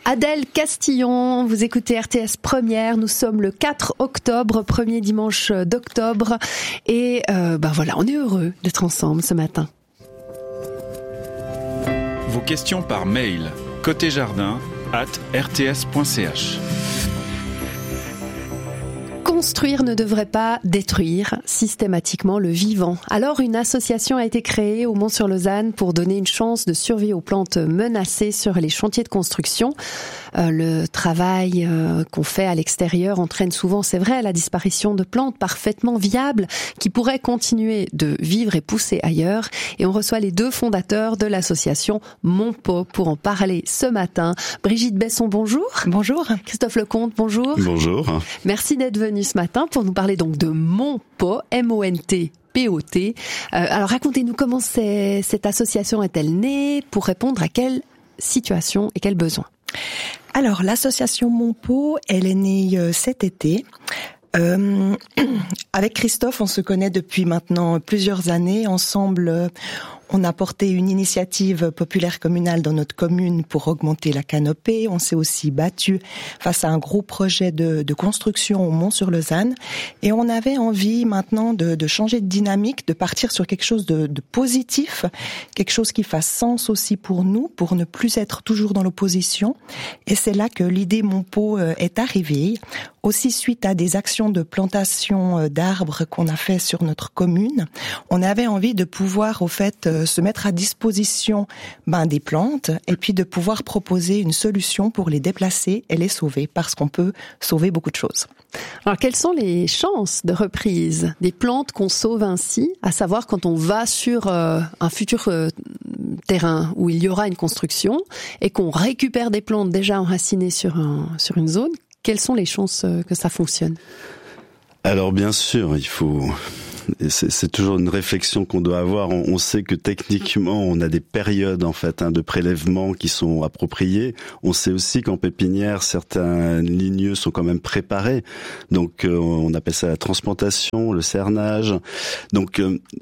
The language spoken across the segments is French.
Adèle Castillon, vous écoutez RTS Première, nous sommes le 4 octobre, premier dimanche d'octobre et voilà, on est heureux d'être ensemble ce matin. Vos questions par mail côtéjardin@rts.ch. Construire ne devrait pas détruire systématiquement le vivant. Alors une association a été créée au Mont-sur-Lausanne pour donner une chance de survie aux plantes menacées sur les chantiers de construction. Le travail qu'on fait à l'extérieur entraîne souvent, c'est vrai, la disparition de plantes parfaitement viables qui pourraient continuer de vivre et pousser ailleurs. Et on reçoit les deux fondateurs de l'association Monpot pour en parler ce matin. Brigitte Besson, bonjour. Bonjour. Christophe Lecomte, bonjour. Bonjour. Merci d'être venu ce matin pour nous parler donc de Monpot, M-O-N-T-P-O-T. Alors racontez-nous comment cette association est-elle née, pour répondre à quelle situation et quels besoins? Alors l'association Monpot, elle est née cet été. Avec Christophe, on se connaît depuis maintenant plusieurs années. Ensemble, on a porté une initiative populaire communale dans notre commune pour augmenter la canopée. On s'est aussi battu face à un gros projet de construction au Mont-sur-Lausanne. Et on avait envie maintenant de changer de dynamique, de partir sur quelque chose de positif, quelque chose qui fasse sens aussi pour nous, pour ne plus être toujours dans l'opposition. Et c'est là que l'idée Monpot est arrivée. Aussi suite à des actions de plantation d'arbres qu'on a fait sur notre commune, on avait envie de pouvoir au fait se mettre à disposition des plantes et puis de pouvoir proposer une solution pour les déplacer et les sauver, parce qu'on peut sauver beaucoup de choses. Alors quelles sont les chances de reprise des plantes qu'on sauve ainsi, à savoir quand on va sur un futur terrain où il y aura une construction et qu'on récupère des plantes déjà enracinées sur une zone? Quelles sont les chances que ça fonctionne? Alors bien sûr, c'est toujours une réflexion qu'on doit avoir. On sait que techniquement, on a des périodes en fait de prélèvement qui sont appropriées. On sait aussi qu'en pépinière, certains ligneux sont quand même préparés. Donc, on appelle ça la transplantation, le cernage. Donc,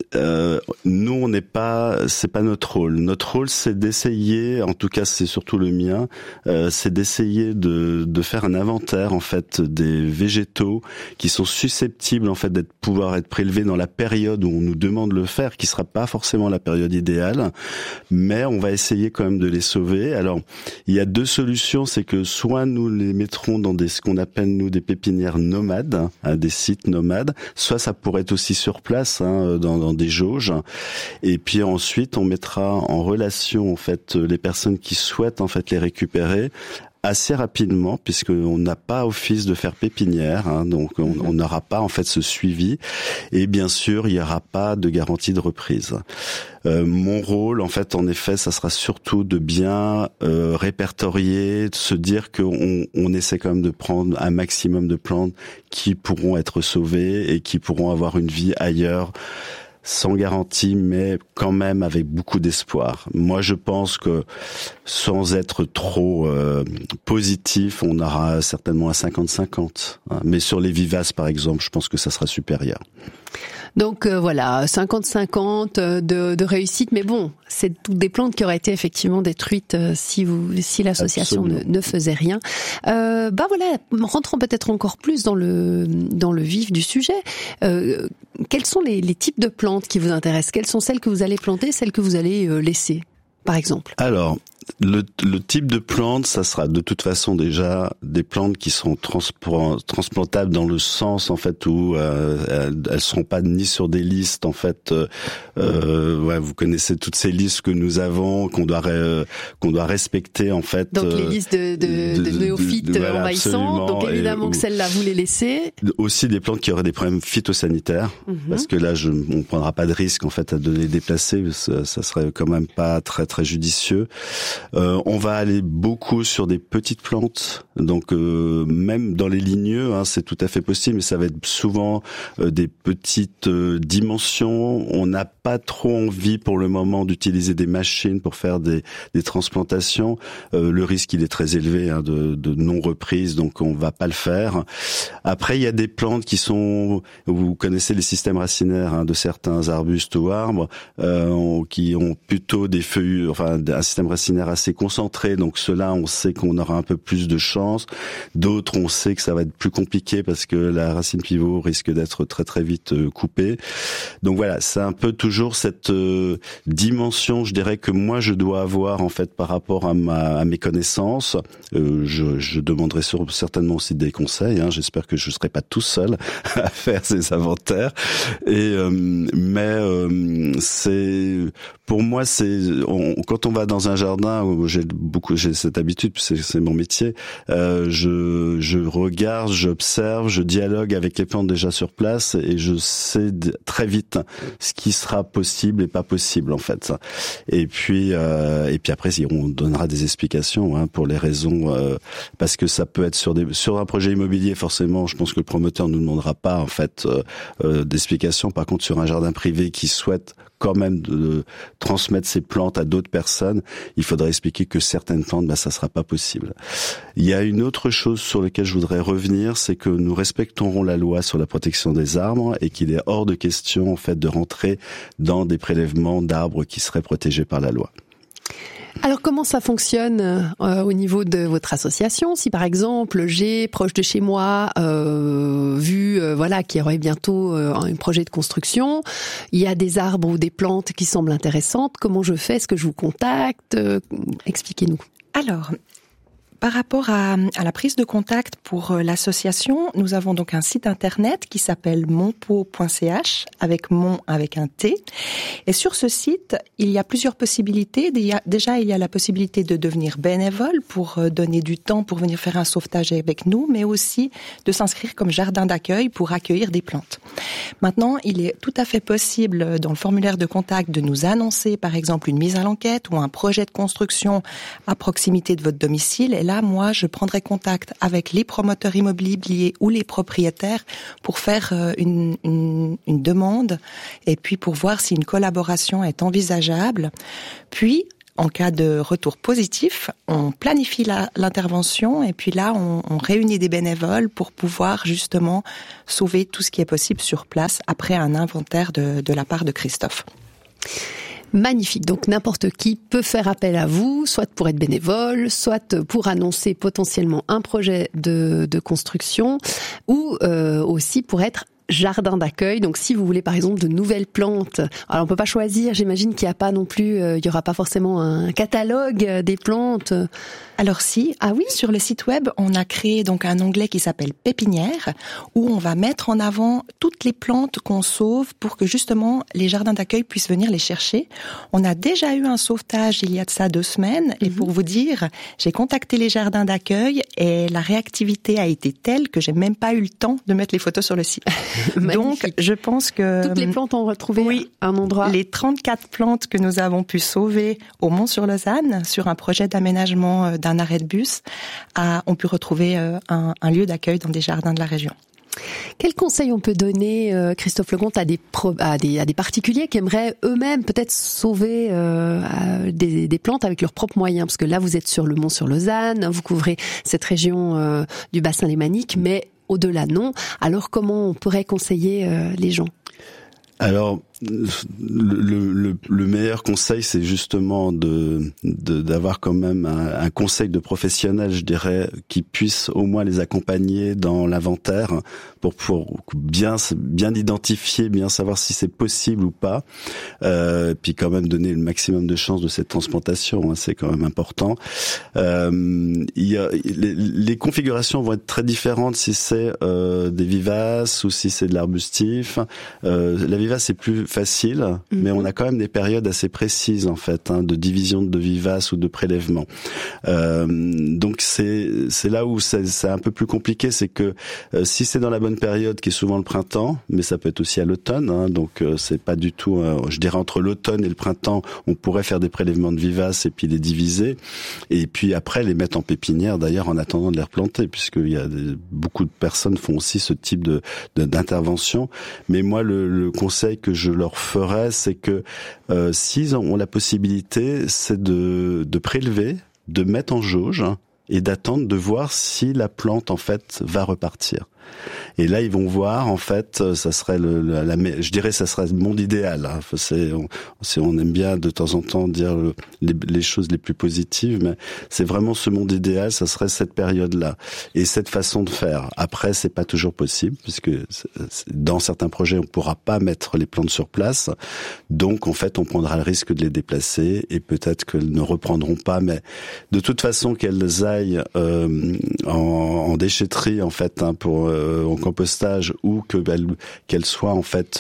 nous, c'est pas notre rôle. Notre rôle, c'est d'essayer, en tout cas, c'est surtout le mien, c'est d'essayer de faire un inventaire en fait des végétaux qui sont susceptibles en fait pouvoir être prélevés dans la période où on nous demande de le faire, qui sera pas forcément la période idéale, mais on va essayer quand même de les sauver. Alors, il y a deux solutions, c'est que soit nous les mettrons dans ce qu'on appelle nous des pépinières nomades, des sites nomades, soit ça pourrait être aussi sur place, dans des jauges. Et puis ensuite, on mettra en relation en fait les personnes qui souhaitent en fait les récupérer assez rapidement, puisqu'on n'a pas office de faire pépinière, donc on n'aura pas en fait ce suivi, et bien sûr il n'y aura pas de garantie de reprise. Mon rôle en fait, en effet, ça sera surtout de bien répertorier, de se dire qu'on essaie quand même de prendre un maximum de plantes qui pourront être sauvées et qui pourront avoir une vie ailleurs, sans garantie, mais quand même avec beaucoup d'espoir. Moi, je pense que sans être trop positif, on aura certainement un 50-50. Mais sur les vivaces, par exemple, je pense que ça sera supérieur. Donc voilà, 50-50 de réussite, mais bon, c'est toutes des plantes qui auraient été effectivement détruites si l'association ne faisait rien. Voilà, rentrons peut-être encore plus dans le vif du sujet. Quels sont les types de plantes qui vous intéressent? Quelles sont celles que vous allez planter, celles que vous allez laisser, par exemple? Alors, le type de plante, ça sera de toute façon déjà des plantes qui sont transplantables dans le sens en fait où elles seront pas ni sur des listes en fait. Vous connaissez toutes ces listes que nous avons, qu'on doit respecter en fait. Donc les listes de néophytes envahissants. Donc évidemment que celles-là vous les laissez. Aussi des plantes qui auraient des problèmes phytosanitaires, parce que là on prendra pas de risque en fait de les déplacer. Ça serait quand même pas très très judicieux. On va aller beaucoup sur des petites plantes, donc même dans les ligneux, c'est tout à fait possible, mais ça va être souvent des petites dimensions. On n'a pas trop envie pour le moment d'utiliser des machines pour faire des transplantations. Le risque il est très élevé de non-reprise, donc on va pas le faire. Après il y a des plantes qui sont, vous connaissez les systèmes racinaires de certains arbustes ou arbres, qui ont plutôt des feuilles un système racinaire assez concentré, donc ceux-là, on sait qu'on aura un peu plus de chance. D'autres, on sait que ça va être plus compliqué parce que la racine pivot risque d'être très très vite coupée. Donc voilà, c'est un peu toujours cette dimension, je dirais, que moi je dois avoir en fait par rapport à mes connaissances. Je demanderai certainement aussi des conseils. J'espère que je serai pas tout seul à faire ces inventaires. Mais c'est, pour moi, quand on va dans un jardin où j'ai cette habitude, c'est mon métier. Je regarde, j'observe, je dialogue avec les plantes déjà sur place et je sais très vite ce qui sera possible et pas possible en fait. Et puis après, on donnera des explications pour les raisons, parce que ça peut être sur un projet immobilier forcément. Je pense que le promoteur nous demandera pas en fait d'explications. Par contre, sur un jardin privé qui souhaite quand même de transmettre ces plantes à d'autres personnes, il faudra expliquer que certaines plantes, ça sera pas possible. Il y a une autre chose sur laquelle je voudrais revenir, c'est que nous respecterons la loi sur la protection des arbres et qu'il est hors de question en fait de rentrer dans des prélèvements d'arbres qui seraient protégés par la loi. Alors comment ça fonctionne au niveau de votre association? Si par exemple j'ai proche de chez moi vu qu'il y aurait bientôt un projet de construction, il y a des arbres ou des plantes qui semblent intéressantes, comment je fais? Est-ce que je vous contacte? Expliquez-nous. Alors, par rapport à la prise de contact pour l'association, nous avons donc un site internet qui s'appelle monpot.ch, avec mon avec un T. Et sur ce site, il y a plusieurs possibilités. Déjà, il y a la possibilité de devenir bénévole pour donner du temps pour venir faire un sauvetage avec nous, mais aussi de s'inscrire comme jardin d'accueil pour accueillir des plantes. Maintenant, il est tout à fait possible dans le formulaire de contact de nous annoncer, par exemple, une mise à l'enquête ou un projet de construction à proximité de votre domicile. Et là, moi, je prendrai contact avec les promoteurs immobiliers ou les propriétaires pour faire une demande et puis pour voir si une collaboration est envisageable. Puis, en cas de retour positif, on planifie l'intervention et puis là, on réunit des bénévoles pour pouvoir justement sauver tout ce qui est possible sur place après un inventaire de la part de Christophe. Magnifique. Donc n'importe qui peut faire appel à vous, soit pour être bénévole, soit pour annoncer potentiellement un projet de construction, ou aussi pour être jardin d'accueil. Donc si vous voulez par exemple de nouvelles plantes, alors on peut pas choisir, j'imagine qu'il n'y a pas non plus, il y aura pas forcément un catalogue des plantes. Alors si, sur le site web, on a créé donc un onglet qui s'appelle Pépinière, où on va mettre en avant toutes les plantes qu'on sauve pour que justement les jardins d'accueil puissent venir les chercher. On a déjà eu un sauvetage il y a de ça 2 semaines, et pour vous dire, j'ai contacté les jardins d'accueil et la réactivité a été telle que j'ai même pas eu le temps de mettre les photos sur le site. Donc, je pense que toutes les plantes ont retrouvé un endroit. Les 34 plantes que nous avons pu sauver au Mont-sur-Lausanne sur un projet d'aménagement d'un arrêt de bus ont pu retrouver un lieu d'accueil dans des jardins de la région. Quel conseil on peut donner, Christophe Lecomte, à des particuliers qui aimeraient eux-mêmes peut-être sauver des plantes avec leurs propres moyens? Parce que là, vous êtes sur le Mont-sur-Lausanne, vous couvrez cette région du bassin lémanique, mais au-delà, non. Alors, comment on pourrait conseiller les gens? Alors, le meilleur conseil, c'est justement d'avoir quand même un conseil de professionnel, je dirais, qui puisse au moins les accompagner dans l'inventaire pour bien identifier, bien savoir si c'est possible ou pas, puis quand même donner le maximum de chances de cette transplantation, c'est quand même important. Les configurations vont être très différentes si c'est des vivaces ou si c'est de l'arbustif. La vivace, c'est plus facile, mais on a quand même des périodes assez précises en fait, de division de vivaces ou de prélèvement. Donc c'est là où c'est un peu plus compliqué, c'est que si c'est dans la bonne période, qui est souvent le printemps, mais ça peut être aussi à l'automne, donc c'est pas du tout, je dirais entre l'automne et le printemps, on pourrait faire des prélèvements de vivaces et puis les diviser, et puis après les mettre en pépinière d'ailleurs en attendant de les replanter, puisqu'il y a beaucoup de personnes font aussi ce type d'intervention. Mais moi le conseil que je leur ferais, c'est que s'ils ont la possibilité, c'est de prélever, de mettre en jauge et d'attendre de voir si la plante en fait va repartir. Et là, ils vont voir, en fait, ça serait je dirais, ça serait le monde idéal. Hein. On aime bien de temps en temps dire les choses les plus positives, mais c'est vraiment ce monde idéal, ça serait cette période-là. Et cette façon de faire. Après, c'est pas toujours possible, puisque dans certains projets, on pourra pas mettre les plantes sur place. Donc, en fait, on prendra le risque de les déplacer et peut-être qu'elles ne reprendront pas, mais de toute façon, qu'elles aillent en déchetterie, en fait, hein, en compostage, ou qu'elles soient en fait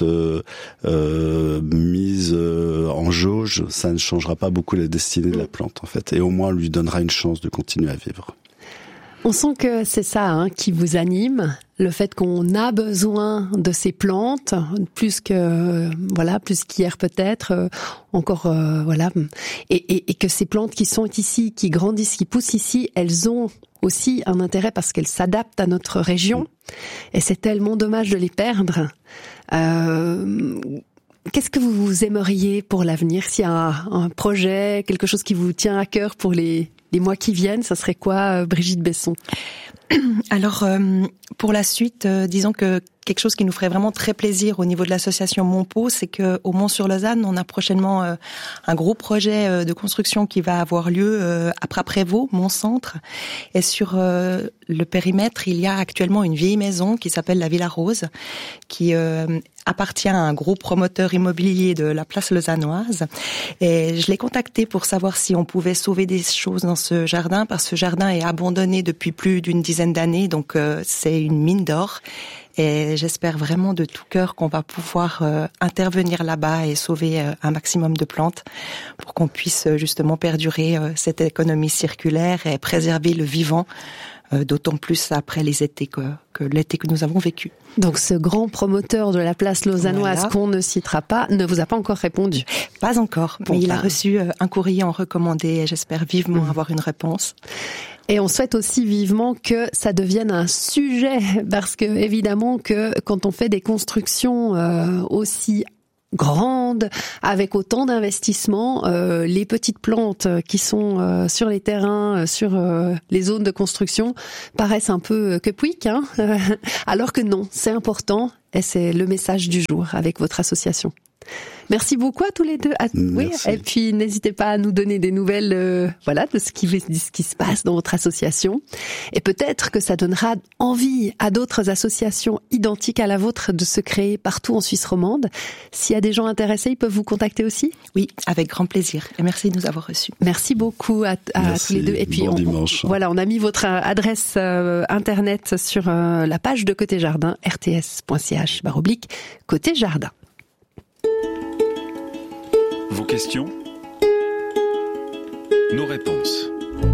mises en jauge, ça ne changera pas beaucoup la destinée de la plante en fait, et au moins on lui donnera une chance de continuer à vivre. On sent que c'est ça qui vous anime, le fait qu'on a besoin de ces plantes plus qu'hier peut-être, encore et que ces plantes qui sont ici, qui grandissent, qui poussent ici, elles ont aussi un intérêt parce qu'elles s'adaptent à notre région, et c'est tellement dommage de les perdre. Qu'est-ce que vous aimeriez pour l'avenir? S'il y a un projet, quelque chose qui vous tient à cœur pour les mois qui viennent, ça serait quoi, Brigitte Besson? Alors, pour la suite, disons que quelque chose qui nous ferait vraiment très plaisir au niveau de l'association Monpot, c'est que au Mont-sur-Lausanne, on a prochainement un gros projet de construction qui va avoir lieu à Prévost, Mont-Centre. Et sur le périmètre, il y a actuellement une vieille maison qui s'appelle la Villa Rose, qui appartient à un gros promoteur immobilier de la place lausannoise. Et je l'ai contacté pour savoir si on pouvait sauver des choses dans ce jardin, parce que ce jardin est abandonné depuis plus d'une dizaine d'années, donc c'est une mine d'or. Et j'espère vraiment de tout cœur qu'on va pouvoir intervenir là-bas et sauver un maximum de plantes pour qu'on puisse justement perdurer cette économie circulaire et préserver le vivant, d'autant plus après les étés que l'été que nous avons vécu. Donc ce grand promoteur de la place lausannoise qu'on ne citera pas ne vous a pas encore répondu? Pas encore, mais il a reçu un courrier en recommandé et j'espère vivement avoir une réponse. Et on souhaite aussi vivement que ça devienne un sujet, parce que évidemment que quand on fait des constructions aussi grandes, avec autant d'investissements, les petites plantes qui sont sur les terrains, sur les zones de construction, paraissent un peu que-pouic, alors que non, c'est important, et c'est le message du jour avec votre association. Merci beaucoup à tous les deux. Oui, et puis n'hésitez pas à nous donner des nouvelles, de ce qui se passe dans votre association. Et peut-être que ça donnera envie à d'autres associations identiques à la vôtre de se créer partout en Suisse romande. S'il y a des gens intéressés, ils peuvent vous contacter aussi? Oui, avec grand plaisir. Et merci de nous avoir reçus. Merci beaucoup à tous les deux. Et puis dimanche. On a mis votre adresse internet sur la page de Côté Jardin, rts.ch/Côté Jardin. Vos questions, nos réponses.